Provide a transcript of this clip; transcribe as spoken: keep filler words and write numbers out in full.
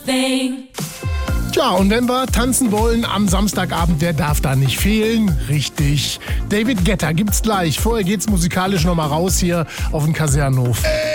thing. Tja, und wenn wir tanzen wollen am Samstagabend, wer darf da nicht fehlen? Richtig, David Guetta gibt's gleich. Vorher geht's musikalisch nochmal raus hier auf den Kasernhof.